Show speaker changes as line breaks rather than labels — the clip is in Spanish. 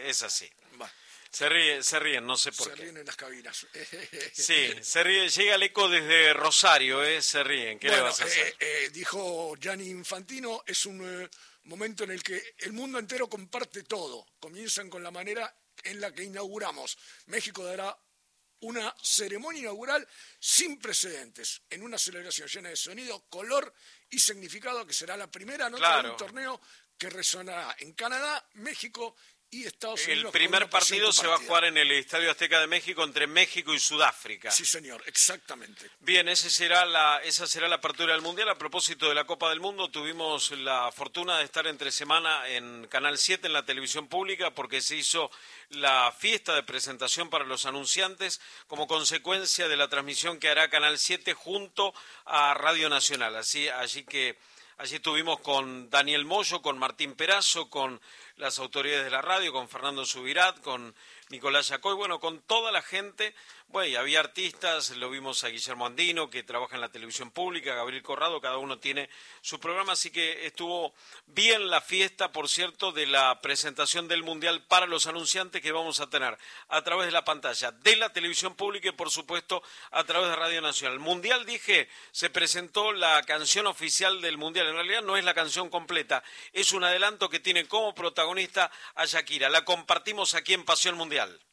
es así.
Va.
Se ríen, no sé por qué.
Se ríen en las cabinas.
Sí, se ríe, llega el eco desde Rosario, se ríen. ¿Qué le vas a hacer?
Dijo Gianni Infantino, es un momento en el que el mundo entero comparte todo. Comienzan con la manera en la que inauguramos. México dará una ceremonia inaugural sin precedentes, en una celebración llena de sonido, color y significado, que será la primera nota de un torneo que resonará en Canadá, México y Estados Unidos.
El primer partido se va a jugar en el Estadio Azteca de México entre México y Sudáfrica.
Sí, señor, exactamente.
Bien, esa será la apertura del Mundial. A propósito de la Copa del Mundo, tuvimos la fortuna de estar entre semana en Canal 7, en la televisión pública, porque se hizo la fiesta de presentación para los anunciantes como consecuencia de la transmisión que hará Canal 7 junto a Radio Nacional. Allí estuvimos con Daniel Moyo, con Martín Perazo, con las autoridades de la radio, con Fernando Subirat, con Nicolás Yacoy, bueno, con toda la gente. Bueno, y había artistas, lo vimos a Guillermo Andino, que trabaja en la televisión pública, Gabriel Corrado, cada uno tiene su programa, así que estuvo bien la fiesta, por cierto, de la presentación del Mundial para los anunciantes que vamos a tener a través de la pantalla de la televisión pública y, por supuesto, a través de Radio Nacional. Mundial, dije, se presentó la canción oficial del Mundial. En realidad no es la canción completa, es un adelanto que tiene como protagonista a Shakira. La compartimos aquí en Pasión Mundial.